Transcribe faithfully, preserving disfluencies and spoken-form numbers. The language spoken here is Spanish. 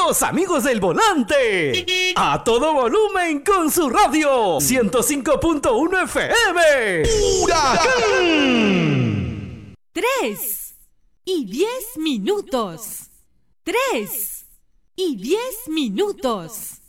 Los amigos del volante. A todo volumen con su radio. ciento cinco punto uno F M. ¡Huracán! Tres y diez minutos. Tres y diez minutos.